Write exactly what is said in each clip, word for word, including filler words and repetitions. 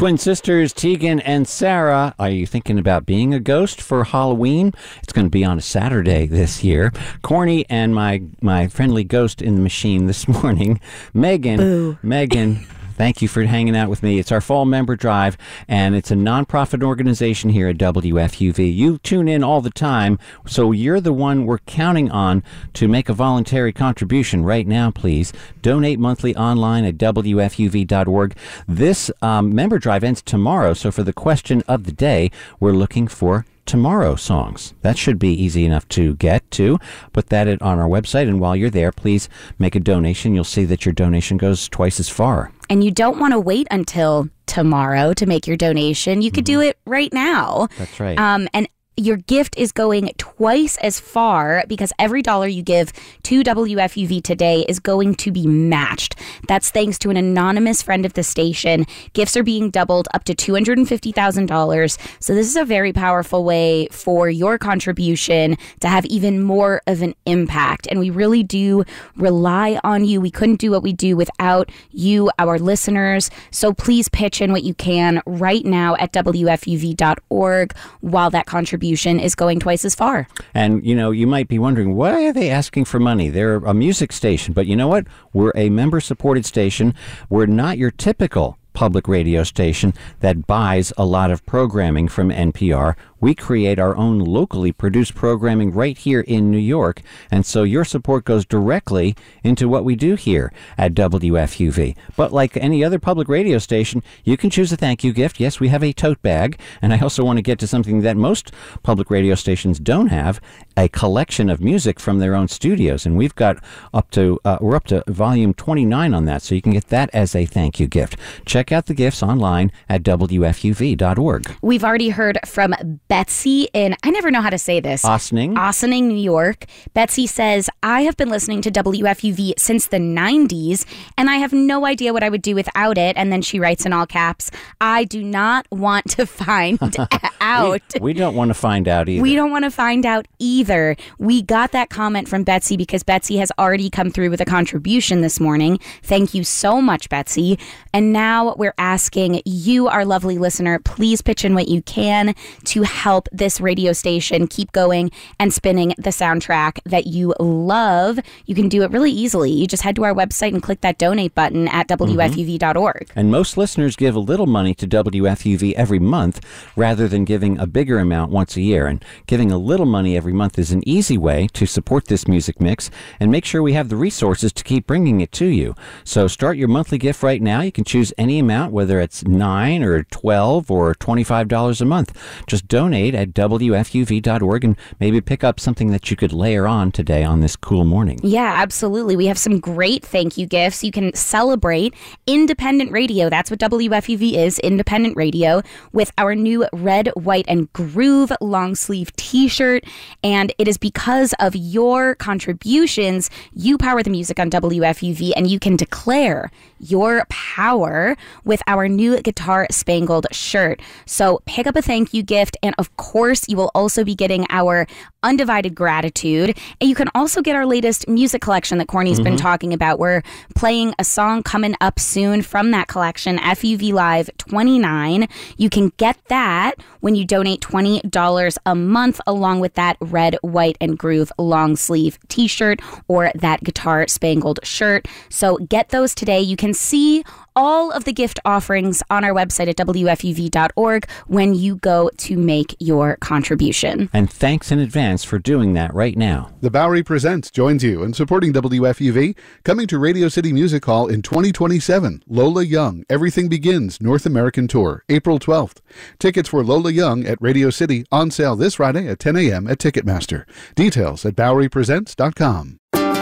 Twin sisters Tegan and Sarah, are you thinking about being a ghost for Halloween? It's going to be on a Saturday this year. Corny and my my friendly ghost in the machine this morning, Megan. Boo. Megan. Thank you for hanging out with me. It's our fall member drive, and it's a nonprofit organization here at W F U V. You tune in all the time, so you're the one we're counting on to make a voluntary contribution right now, please. Donate monthly online at W F U V dot org. This um, member drive ends tomorrow, so for the question of the day, we're looking for tomorrow songs. That should be easy enough to get to. Put that on our website, and while you're there, please make a donation. You'll see that your donation goes twice as far. And you don't want to wait until tomorrow to make your donation. You could mm-hmm. do it right now. That's right. Um, and your gift is going twice as far because every dollar you give to W F U V today is going to be matched. That's thanks to an anonymous friend of the station. Gifts are being doubled up to two hundred fifty thousand dollars. So this is a very powerful way for your contribution to have even more of an impact. And we really do rely on you. We couldn't do what we do without you, our listeners. So please pitch in what you can right now at W F U V dot org while that contribution is going twice as far. And, you know, you might be wondering, why are they asking for money? They're a music station. But you know what? We're a member-supported station. We're not your typical public radio station that buys a lot of programming from N P R. We create our own locally produced programming right here in New York, and so your support goes directly into what we do here at W F U V. But like any other public radio station, you can choose a thank you gift. Yes, we have a tote bag, and I also want to get to something that most public radio stations don't have, a collection of music from their own studios, and we've got up to, uh, we're up to volume twenty-nine on that, so you can get that as a thank you gift. Check out the gifts online at W F U V dot org. We've already heard from Betsy in, I never know how to say this. Ossining. Ossining, New York. Betsy says, I have been listening to W F U V since the nineties, and I have no idea what I would do without it. And then she writes in all caps, I do not want to find out. We, we don't want to find out either. We don't want to find out either. We got that comment from Betsy because Betsy has already come through with a contribution this morning. Thank you so much, Betsy. And now we're asking you, our lovely listener, please pitch in what you can to help this radio station keep going and spinning the soundtrack that you love. You can do it really easily. You just head to our website and click that donate button at W F U V dot org. Mm-hmm. And most listeners give a little money to W F U V every month rather than giving a bigger amount once a year. And giving a little money every month is an easy way to support this music mix and make sure we have the resources to keep bringing it to you. So start your monthly gift right now. You can choose any amount, whether it's nine or twelve or twenty-five dollars a month. Just donate at W F U V dot org and maybe pick up something that you could layer on today on this cool morning. Yeah, absolutely. We have some great thank you gifts. You can celebrate independent radio. That's what W F U V is, independent radio, with our new Red, White, and Groove long sleeve t-shirt. And it is because of your contributions, you power the music on W F U V, and you can declare your power with our new Guitar Spangled shirt. So pick up a thank you gift, and of course you will also be getting our undivided gratitude. And you can also get our latest music collection that Corny's mm-hmm. been talking about. We're playing a song coming up soon from that collection, F U V Live twenty-nine. You can get that when you donate twenty dollars a month, along with that Red, White, and Groove long sleeve t-shirt or that Guitar Spangled shirt. So get those today. You can see all of the gift offerings on our website at W F U V dot org when you go to make your contribution. And thanks in advance for doing that right now. The Bowery Presents joins you in supporting W F U V, coming to Radio City Music Hall in twenty twenty-seven. Lola Young, Everything Begins North American Tour, April twelfth. Tickets for Lola Young at Radio City on sale this Friday at ten a.m. at Ticketmaster. Details at Bowery Presents dot com.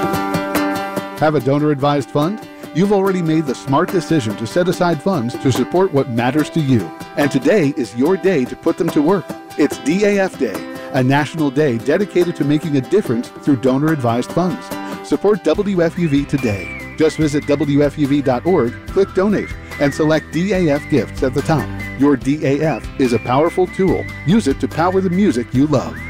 Have a donor-advised fund? You've already made the smart decision to set aside funds to support what matters to you. And today is your day to put them to work. It's D A F Day, a national day dedicated to making a difference through donor-advised funds. Support W F U V today. Just visit W F U V dot org, click Donate, and select D A F Gifts at the top. Your D A F is a powerful tool. Use it to power the music you love.